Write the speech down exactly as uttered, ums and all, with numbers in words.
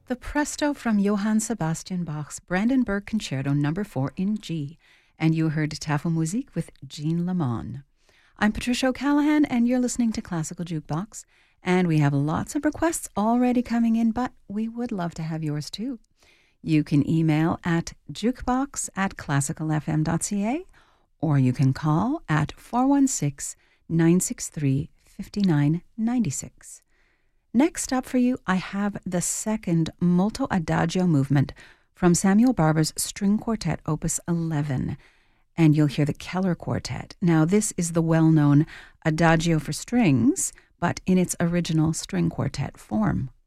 The Presto from Johann Sebastian Bach's Brandenburg Concerto number four in G, and you heard Tafelmusik with Jean Lamont. I'm Patricia O'Callaghan, and you're listening to Classical Jukebox, and we have lots of requests already coming in, but we would love to have yours too. You can email at jukebox at classical f m dot c a, or you can call at four one six, nine six three, five nine nine six. Next up for you, I have the second Molto Adagio movement from Samuel Barber's String Quartet, Opus eleven, and you'll hear the Keller Quartet. Now, this is the well-known Adagio for strings, but in its original string quartet form.